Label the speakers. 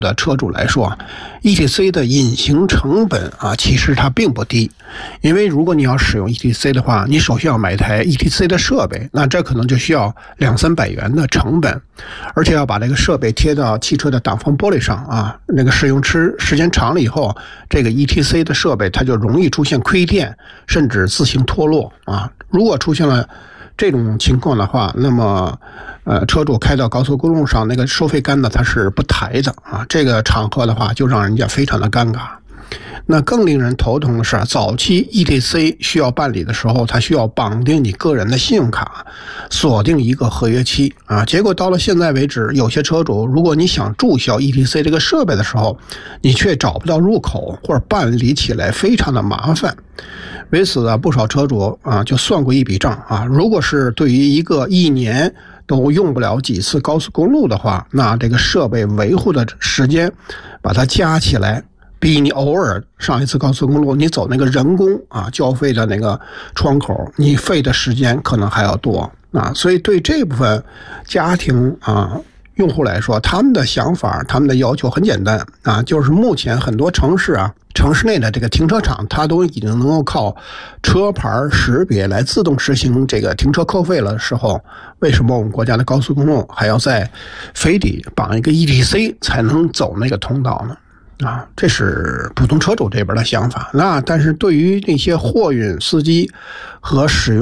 Speaker 1: 的车主来说 ，ETC 的隐形成本其实它并不低，因为如果你要使用 ETC 的话，你首先要买一台 ETC 的设备，那这可能就需要200-300元的成本，而且要把这个设备贴到汽车的挡风玻璃上那个使用时间长了以后，这个 ETC 的设备它就容易出现亏电，甚至自行脱落如果出现了这种情况的话，那么车主开到高速公路上，那个收费杆呢它是不抬的这个场合的话就让人家非常的尴尬。那更令人头疼的是，早期 ETC 需要办理的时候，它需要绑定你个人的信用卡，锁定一个合约期结果到了现在为止，有些车主如果你想注销 ETC 这个设备的时候，你却找不到入口，或者办理起来非常的麻烦。为此不少车主就算过一笔账如果是对于一个1年都用不了几次高速公路的话，那这个设备维护的时间把它加起来，比你偶尔上一次高速公路你走那个人工交费的那个窗口，你费的时间可能还要多所以对这部分家庭用户来说，他们的想法，他们的要求很简单就是目前很多城市内的这个停车场，它都已经能够靠车牌识别来自动实行这个停车扣费了的时候，为什么我们国家的高速公路还要在非得绑一个 ETC 才能走那个通道呢？这是普通车主这边的想法。但是对于那些货运司机和使用